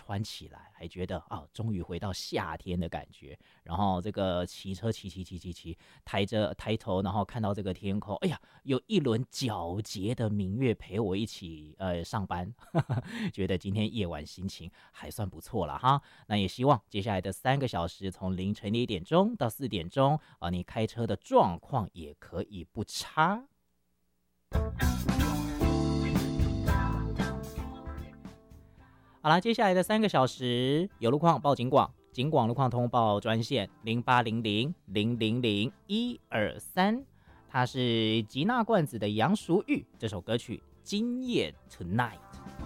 穿起来，还觉得啊，终于回到夏天的感觉。然后这个骑车骑，抬头，然后看到这个天空，哎呀，有一轮皎洁的明月陪我一起上班，觉得今天夜晚心情还算不错了哈。那也希望接下来的3个小时，从凌晨1点钟到4点钟啊，你开车的状况也可以不差。好啦，接下来的3个小时有路况报警广，警广路况通报专线0800000123，它是吉娜罐子的杨淑玉这首歌曲《今夜 Tonight》。